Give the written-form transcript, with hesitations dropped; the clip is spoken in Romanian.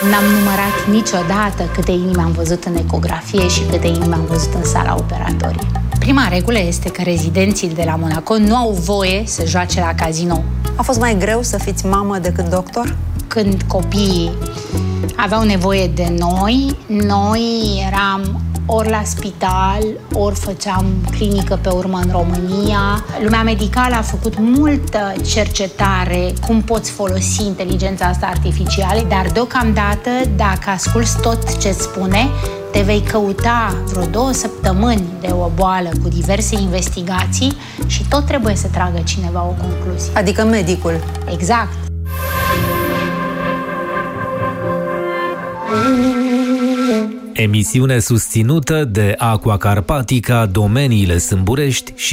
N-am numărat niciodată câte inimi am văzut în ecografie și câte inimi am văzut în sala operatorie. Prima regulă este că rezidenții de la Monaco nu au voie să joace la casino. A fost mai greu să fiți mamă decât doctor? Când copiii aveau nevoie de noi eram ori la spital, ori făceam clinică pe urmă în România. Lumea medicală a făcut multă cercetare cum poți folosi inteligența asta artificială, dar deocamdată, dacă asculți tot ce spune, te vei căuta vreo 2 săptămâni de o boală cu diverse investigații și tot trebuie să tragă cineva o concluzie. Adică medicul. Exact. Emisiune susținută de Aqua Carpatica, Domeniile Sâmburești și